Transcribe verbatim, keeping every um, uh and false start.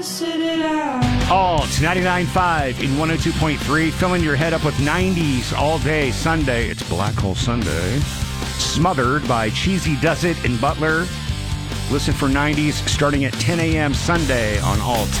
Alt ninety-nine point five in one oh two point three, filling your head up with nineties all day Sunday. It's Black Hole Sunday. Smothered by Cheesy Does It in Butler. Listen for nineties starting at ten a.m. Sunday on Alt.